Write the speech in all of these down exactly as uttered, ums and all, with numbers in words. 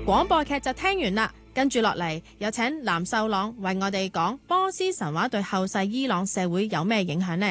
廣播劇就聽完啦，跟住落嚟有請藍秀朗為我哋講波斯神話對後世伊朗社會有咩影響呢？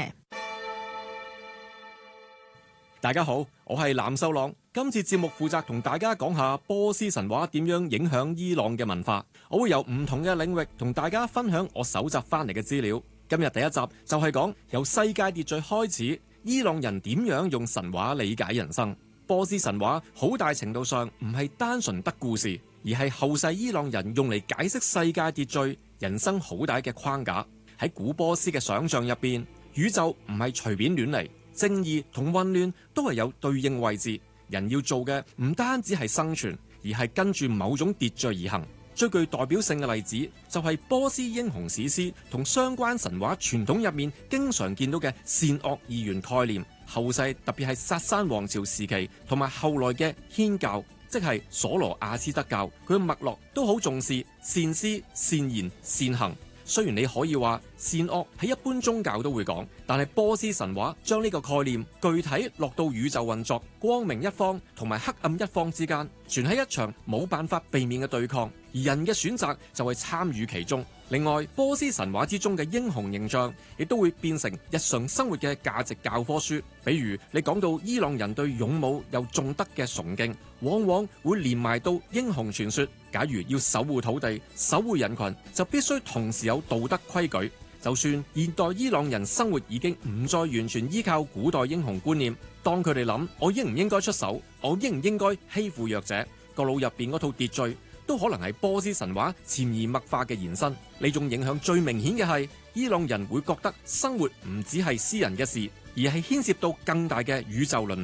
大家好，我係藍秀朗。今次節目負責同大家講下波斯神話點樣影響伊朗嘅文化。我會由唔同嘅領域同大家分享我搜集翻嚟嘅資料。今日第一集就係講由世界秩序開始，伊朗人點樣用神話理解人生。波斯神話好大程度上唔係單純得故事，而係後世伊朗人用嚟解釋世界秩序、人生好大嘅框架。喺古波斯嘅想象入邊，宇宙唔係隨便亂嚟。正義同混亂都係有對應位置，人要做嘅唔單止係生存，而係跟住某種秩序而行。最具代表性嘅例子就係波斯英雄史詩同相關神話傳統入面經常見到嘅善惡二元概念。後世特別係薩珊王朝時期同埋後來嘅祆教，即係瑣羅亞斯德教，佢嘅脈絡都好重視善思、善言、善行。雖然你可以話善惡喺一般宗教都會講，但係波斯神話將呢個概念具體落到宇宙運作、光明一方同埋黑暗一方之間，全喺一場冇辦法避免嘅對抗，而人嘅選擇就係參與其中。另外，波斯神話之中嘅英雄形象亦都會變成日常生活嘅價值教科書。比如你講到伊朗人對勇武又重德嘅崇敬，往往會連埋到英雄傳說。假如要守護土地、守護人群，就必須同時有道德規矩。就算現代伊朗人生活已經唔再完全依靠古代英雄觀念，當佢哋諗我應唔應該出手，我應唔應該欺負弱者，個腦入邊嗰套秩序都可能係波斯神話潛移默化嘅延伸。呢種影響最明顯嘅係，伊朗人會覺得生活唔只係私人嘅事，而係牽涉到更大嘅宇宙倫